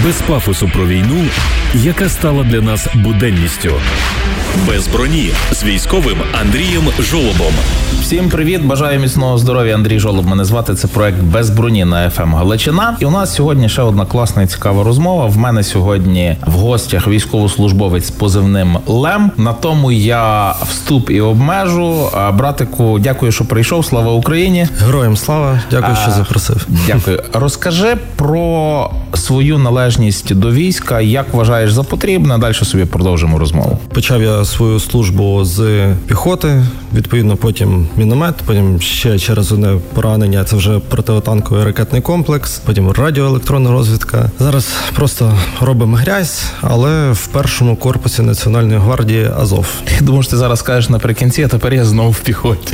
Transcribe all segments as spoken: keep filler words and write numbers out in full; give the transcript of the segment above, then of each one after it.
Без пафосу про війну, яка стала для нас буденністю. Без броні з військовим Андрієм Жолобом. Всім привіт, бажаю міцного здоров'я. Андрій Жолоб мене звати. Це проект «Без броні» на еф ем Галичина. І у нас сьогодні ще одна класна і цікава розмова. В мене сьогодні в гостях військовослужбовець з позивним Лем. На тому я вступ і обмежу. Братику, дякую, що прийшов. Слава Україні! Героям слава! Дякую, що запросив. Дякую. Розкажи про свою належність до війська. Як вважаєш за потрібне? Далі собі продовжимо розмову. Почав я свою службу з піхоти, відповідно потім міномет, потім ще через одне поранення, це вже протитанковий ракетний комплекс, потім радіоелектронна розвідка. Зараз просто робимо грязь, але в першому корпусі Національної гвардії Азов. Я думаю, що ти зараз скажеш наприкінці, а тепер я знову в піхоті.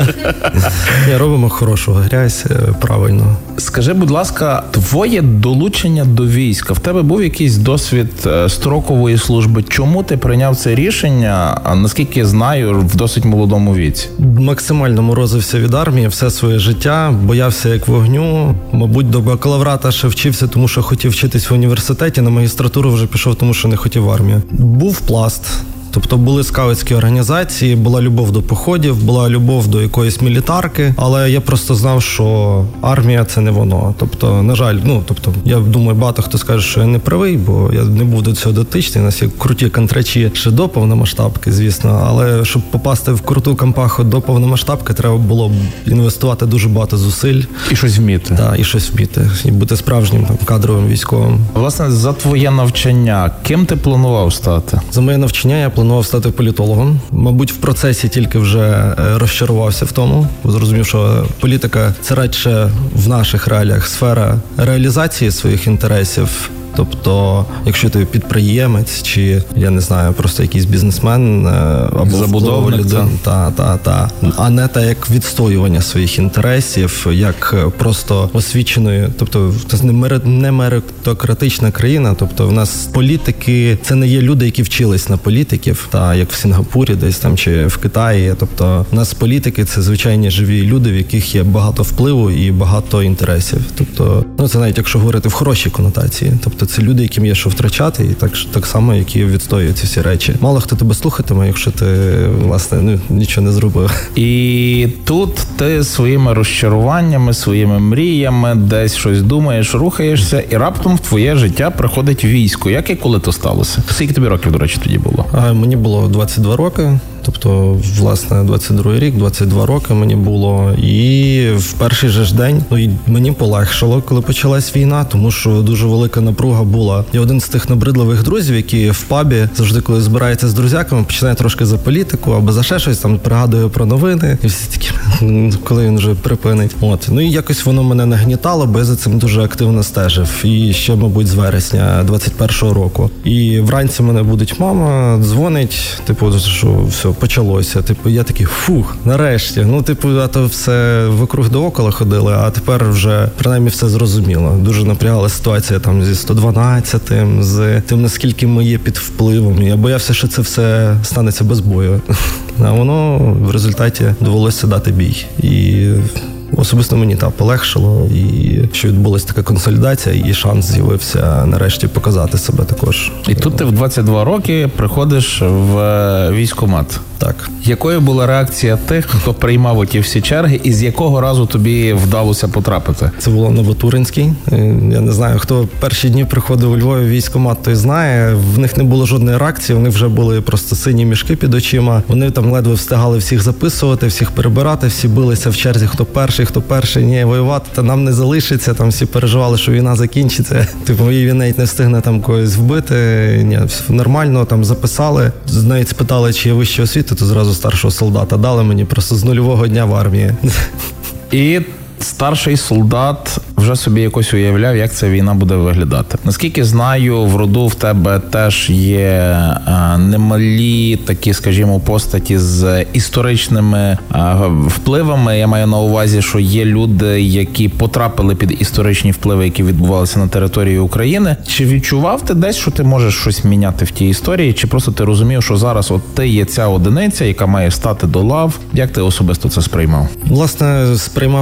Ні, робимо хорошу грязь, правильно. Скажи, будь ласка, твоє долучення до війська, в тебе був якийсь досвід строкової служби? Чому ти прийняв це рішення, наскільки я знаю, в досить молодому віці? Максимально морозився від армії все своє життя, боявся як вогню. Мабуть, до бакалаврата ще вчився, тому що хотів вчитись в університеті, на магістратуру вже пішов, тому що не хотів в армію. Був пласт. Тобто були скаутські організації, була любов до походів, була любов до якоїсь мілітарки, але я просто знав, що армія – це не воно. Тобто, на жаль, ну, тобто, я думаю, багато хто скаже, що я не правий, бо я не був до цього дотичний. У нас є круті контрачі ще до повномасштабки, звісно, але щоб попасти в круту кампаху до повномасштабки, треба було інвестувати дуже багато зусиль. І щось вміти. Так, і щось вміти. І бути справжнім там, кадровим військовим. Власне, за твоє навчання, ким ти планував стати? За моє навчання я планував стати політологом. Мабуть, в процесі тільки вже розчарувався в тому. Зрозумів, що політика – це радше в наших реаліях сфера реалізації своїх інтересів. Тобто, якщо ти підприємець, чи, я не знаю, просто якийсь бізнесмен, або забудовник, людина, та, та, та, а не так, як відстоювання своїх інтересів, як просто освіченої, тобто, це не меритократична країна, тобто, в нас політики, це не є люди, які вчились на політиків, та, як в Сінгапурі десь там, чи в Китаї, тобто, в нас політики, це звичайні живі люди, в яких є багато впливу і багато інтересів, тобто, ну, це навіть якщо говорити в хорошій конотації, тобто, це люди, яким є що втрачати, і так, так само, які відстоюють ці всі речі. Мало хто тебе слухатиме, якщо ти, власне, ну, нічого не зробив. І тут ти своїми розчаруваннями, своїми мріями десь щось думаєш, рухаєшся, і раптом в твоє життя приходить військо. Як і коли то сталося? Скільки тобі років, до речі, тоді було? А, мені було двадцять два роки. Тобто, власне, двадцять другий рік, двадцять два роки мені було. І в перший же ж день, ну, і мені полегшало, коли почалась війна, тому що дуже велика напруга була. Я один з тих набридливих друзів, які в пабі завжди, коли збирається з друзяками, починає трошки за політику або за ще щось, там пригадує про новини. І всі такі, коли він вже припинить. От. Ну і якось воно мене нагнітало, бо я за цим дуже активно стежив. І ще, мабуть, з вересня двадцять першого року. І вранці мене будить мама, дзвонить, типу, що все, почалося. Типу, я такий, фух, нарешті. Ну, типу, а то все вокруг да около ходили, а тепер вже, принаймні, все зрозуміло. Дуже напрягала ситуація там зі сто дванадцятим, з тим, наскільки ми є під впливом. Я боявся, що це все станеться без бою. А воно в результаті довелося дати бій. І особисто мені так полегшило, і що відбулася така консолідація, і шанс з'явився нарешті показати себе також. І тут ти в двадцять два роки приходиш в військкомат. Так. Якою була реакція тих, хто приймав оті всі черги, і з якого разу тобі вдалося потрапити? Це було Новотуринський. Я не знаю, хто перші дні приходив у Львові в військкомат, той знає. В них не було жодної реакції, вони вже були просто сині мішки під очима. Вони там ледве встигали всіх записувати, всіх перебирати, всі билися в черзі, хто перший, хто перший, ні, воювати, та нам не залишиться, там всі переживали, що війна закінчиться. Типу, він навіть не встигне там когось вбити. Ні, нормально, там записали. Навіть спитали, чи є вища освіта, то зразу старшого солдата дали мені просто з нульового дня в армії. І старший солдат вже собі якось уявляв, як ця війна буде виглядати. Наскільки знаю, в роду в тебе теж є а, немалі такі, скажімо, постаті з історичними а, впливами. Я маю на увазі, що є люди, які потрапили під історичні впливи, які відбувалися на території України. Чи відчував ти десь, що ти можеш щось міняти в тій історії, чи просто ти розумів, що зараз от ти є ця одиниця, яка має стати до лав? Як ти особисто це сприймав? Власне, сприймав так, що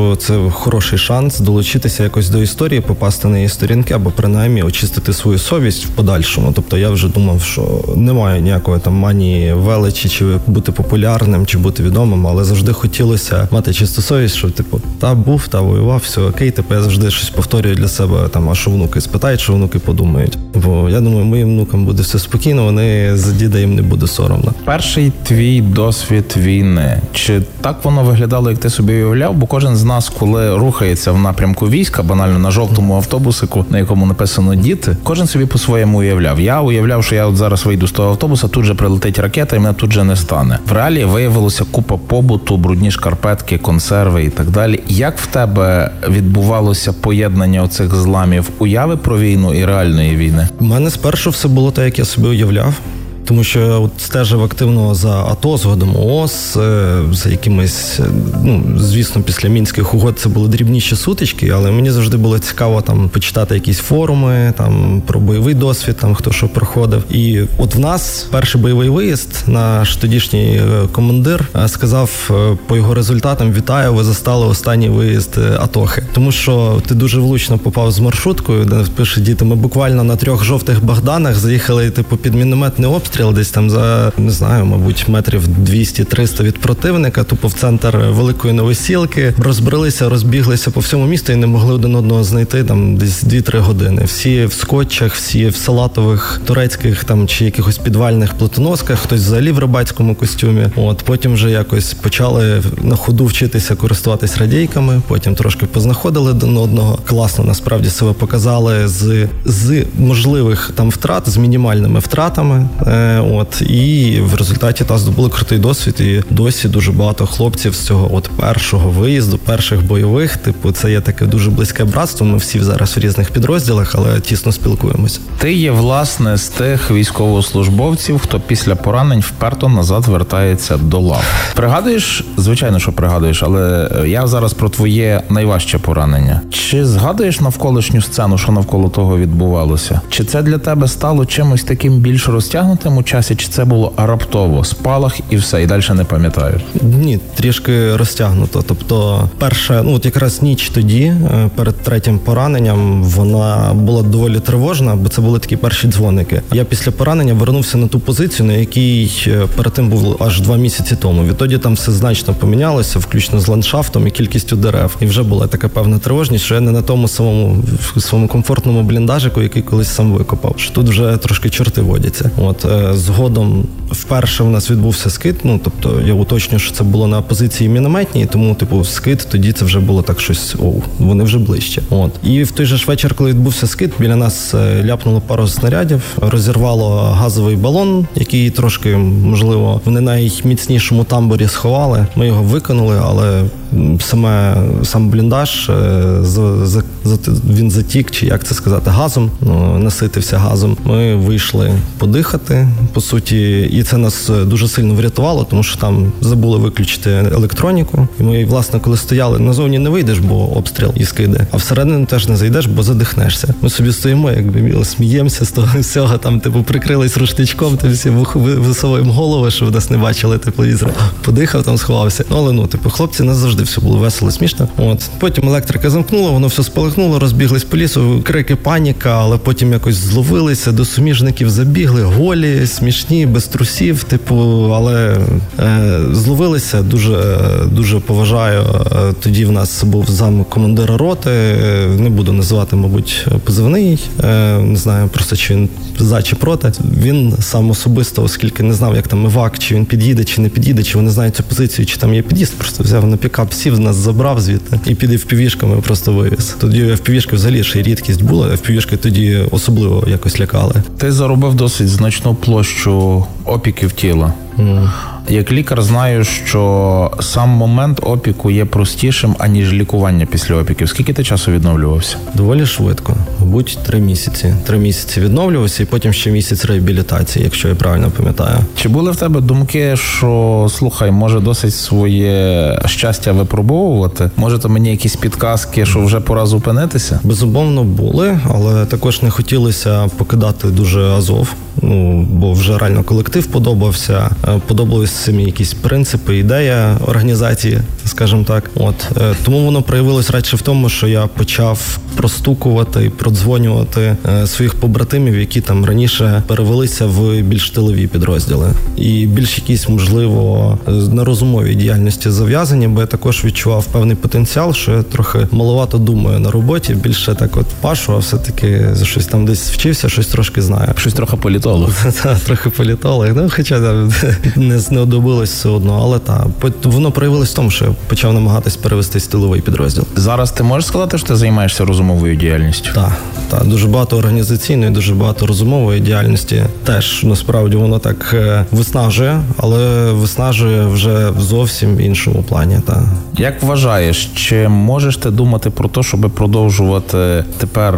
що це хороший шанс долучитися якось до історії, попасти на її сторінки, або принаймні очистити свою совість в подальшому. Тобто я вже думав, що немає ніякої там манії величі, чи бути популярним, чи бути відомим, але завжди хотілося мати чисту совість, що типу, та був, та воював, все окей, типу я завжди щось повторюю для себе, там, а що внуки спитають, що внуки подумають. Бо я думаю, моїм внукам буде все спокійно, вони за діда їм не буде соромно. Перший твій досвід війни, чи так воно виглядало, як ти собі уявляв? Бо кожен з нас, коли рухається в напрямку війська, банально на жовтому автобусику, на якому написано «Діти», кожен собі по-своєму уявляв. Я уявляв, що я от зараз вийду з того автобуса, тут же прилетить ракета і мене тут же не стане. В реалії виявилося купа побуту, брудні шкарпетки, консерви і так далі. Як в тебе відбувалося поєднання оцих зламів уяви про війну і реальної війни? У мене спершу все було так, як я собі уявляв. Тому що я от стежив активно за АТО, згодом ООС, за якимись, ну, звісно, після Мінських угод це були дрібніші сутички, але мені завжди було цікаво там почитати якісь форуми, там про бойовий досвід, там хто що проходив. І от в нас перший бойовий виїзд, наш тодішній командир сказав по його результатам: "Вітаю, ви застали останній виїзд Атохи". Тому що ти дуже влучно попав з маршруткою, де пише діти, ми буквально на трьох жовтих Богданах заїхали типу під мінометний обстріл, десь там за, не знаю, мабуть, метрів двісті-триста від противника, тупо в центр Великої Новосілки, розбралися, розбіглися по всьому місту і не могли один одного знайти там десь дві-три години. Всі в скотчах, всі в салатових турецьких там чи якихось підвальних плитоносках, хтось взагалі в рибацькому костюмі. От, потім вже якось почали на ходу вчитися користуватись радійками, потім трошки познаходили один одного. Класно, насправді, себе показали з, з можливих там втрат, з мінімальними втратами. От, і в результаті та здобули крутий досвід, і досі дуже багато хлопців з цього от першого виїзду, перших бойових, типу, це є таке дуже близьке братство, ми всі зараз в різних підрозділах, але тісно спілкуємося. Ти є, власне, з тих військовослужбовців, хто після поранень вперто назад вертається до лав. Пригадуєш? Звичайно, що пригадуєш, але я зараз про твоє найважче поранення. Чи згадуєш навколишню сцену, що навколо того відбувалося? Чи це для тебе стало чимось таким більш розтягнутим у часі, чи це було раптово, спалах і все, і далі не пам'ятаєш? Ні, трішки розтягнуто. Тобто, перша, ну от якраз ніч тоді, перед третім пораненням, вона була доволі тривожна, бо це були такі перші дзвоники. Я після поранення вернувся на ту позицію, на якій перед тим був аж два місяці тому. Відтоді там все значно помінялося, включно з ландшафтом і кількістю дерев. І вже була така певна тривожність, що я не на тому самому, в своєму комфортному бліндажику, який колись сам викопав. Що тут вже трошки чорти водяться. От, згодом вперше в нас відбувся скид, ну, тобто я уточню, що це було на позиції мінометній, тому, типу, скид, тоді це вже було так щось, оу, вони вже ближче. От. І в той же ж вечір, коли відбувся скид, біля нас ляпнуло пару снарядів, розірвало газовий балон, який трошки, можливо, в не найміцнішому тамбурі сховали. Ми його викинули, але саме, сам бліндаж, за, за, за, він затік, чи як це сказати, газом, ну, наситився газом. Ми вийшли подихати, по суті, і це нас дуже сильно врятувало, тому що там забули виключити електроніку. І ми, власне, коли стояли, назовні не вийдеш, бо обстріл і скиди, а всередину теж не зайдеш, бо задихнешся. Ми собі стоїмо, якби міло, сміємося з того всього, там, типу, прикрились рушничком, там всі висовуємо голови, щоб нас не бачили, тепловізор. Подихав, там сховався. Ну, але, ну, типу, хлопці, нас завжди все було весело, смішно. От. Потім електрика замкнула, воно все спалахнуло, розбіглись по лісу, крики, паніка, але потім якось зловилися, до суміжників забігли, голі, смішні, без трусів, типу, але е, зловилися, дуже, дуже поважаю. Тоді в нас був зам командира роти, не буду називати, мабуть, позивний, е, не знаю просто, чи він за чи проти. Він сам особисто, оскільки не знав, як там івак, чи він під'їде, чи не під'їде, чи вони знають цю позицію, чи там є під'їзд, просто взяв на пікап, сів, нас забрав звідти і під еф пі ві-шками просто вивіз. Тоді еф пі ві-шки взагалі ще й рідкість була, еф пі ві-шки тоді особливо якось лякали. Ти заробив досить значну площу опіків тіла. Mm. Як лікар знаю, що сам момент опіку є простішим, аніж лікування після опіків. Скільки ти часу відновлювався? Доволі швидко. Мабуть, три місяці. Три місяці відновлювався і потім ще місяць реабілітації, якщо я правильно пам'ятаю. Чи були в тебе думки, що, слухай, може досить своє щастя випробовувати? Може то мені якісь підказки, що вже пора зупинитися? Безумовно були, але також не хотілося покидати дуже Азов. Ну, бо вже реально колектив подобався, подобалися самі якісь принципи, ідея організації, скажімо так. От. Тому воно проявилось радше в тому, що я почав простукувати, продзвонювати своїх побратимів, які там раніше перевелися в більш тилові підрозділи. І більш якісь, можливо, на розумовій діяльності зав'язані, бо я також відчував певний потенціал, що я трохи маловато думаю на роботі, більше так от пашу, а все-таки за щось там десь вчився, щось трошки знаю. Щось трохи політолог. Так, трохи політолог. Ну, хоча не знадобилось все одно, але так. Воно проявилось в тому, що я почав намагатись перевестись в тиловий підрозділ. Зараз ти можеш сказати, що ти займаєшся розумовою діяльністю? Так, так. Дуже багато організаційної, дуже багато розумової діяльності. Теж, насправді, воно так виснажує, але виснажує вже в зовсім іншому плані. Так. Як вважаєш, чи можеш ти думати про те, щоб продовжувати тепер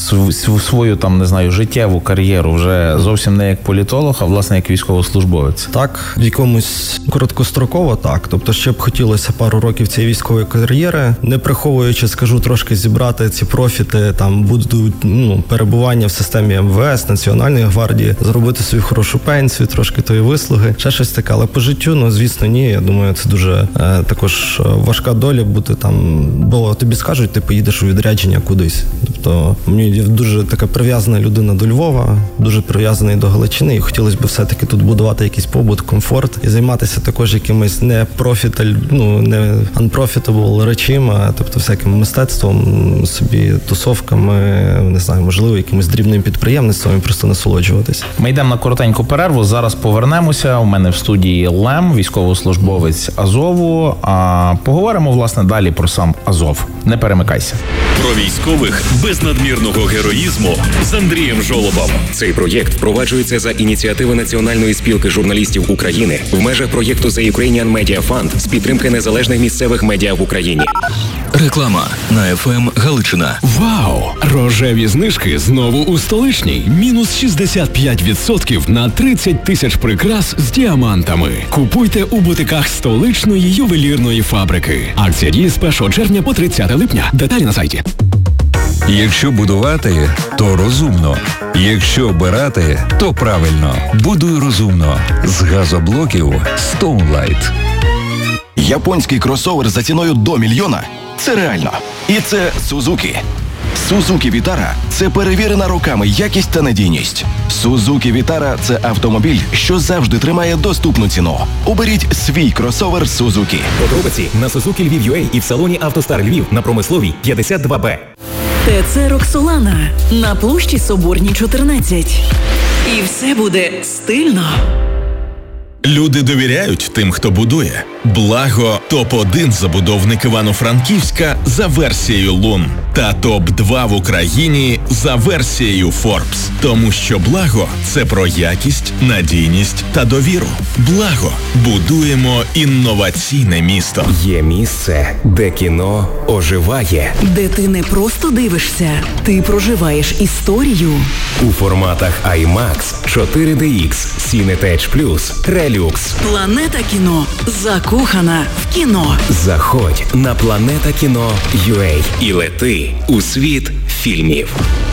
свою, там, не знаю, життєву кар'єру вже зовсім не як політолог, а, власне, як військовослужбовець? Так, в якомусь короткостроково так. Тобто, ще б хотілося пару років цієї військової кар'єри, не приховуючи, скажу, трошки зібрати ці профіти, там, будуть, ну, перебування в системі ем ве ес, Національної гвардії, зробити свою хорошу пенсію, трошки тої вислуги, ще щось таке. Але по життю, ну, звісно, ні. Я думаю, це дуже е, також важка доля бути там, бо тобі скажуть, ти поїдеш у відрядження кудись. Тобто, мені дуже така прив'язана людина до Львова, дуже прив'язаний до Галичини, і хотілося б все-таки тут будувати якийсь побут, комфорт і займатися також якимось не профіталь, ну, не unprofitable речима, тобто всяким мистецтвом, собі тусовками, не знаю, можливо, якимось дрібним підприємництвом і просто насолоджуватись. Ми йдемо на коротеньку перерву, зараз повернемося. У мене в студії Лем, військовослужбовець Азову, а поговоримо, власне, далі про сам Азов. Не перемикайся. Про військових без надмірного героїзму з Андрієм Жолобом. Цей проєкт впроваджується за ініціативи Національної спілки журналістів України в межах проєкту The Ukrainian Media Fund з підтримки незалежних місцевих медіа в Україні. Реклама на еф ем Галичина. Вау! Рожеві знижки знову у столичній. Мінус шістдесят п'ять відсотків на тридцять тисяч прикрас з діамантами. Купуйте у бутиках столичної ювелірної фабрики. Акція діє з першого червня по тридцяте липня. Деталі на сайті. Якщо будувати, то розумно. Якщо обирати, то правильно. Будуй розумно. З газоблоків Stoneline. Японський кросовер за ціною до мільйона – це реально. І це Suzuki. Suzuki Vitara – це перевірена роками якість та надійність. Suzuki Vitara – це автомобіль, що завжди тримає доступну ціну. Оберіть свій кросовер Suzuki. Подробиці на Suzuki Львів точка ю а і в салоні «Автостар Львів» на Промисловій п'ятдесят два Б. ТЦ «Роксолана» на площі Соборній, чотирнадцять. І все буде стильно. Люди довіряють тим, хто будує. Благо – топ один забудовник Івано-Франківська за версією Лун та топ два в Україні за версією Forbes. Тому що Благо – це про якість, надійність та довіру. Благо – будуємо інноваційне місто. Є місце, де кіно оживає. Де ти не просто дивишся, ти проживаєш історію. У форматах аймакс, чотири де ікс, Cinetech Plus, Relux. Планета кіно. Закохана в кіно. Заходь на планета кіно точка ю а і лети у світ фільмів.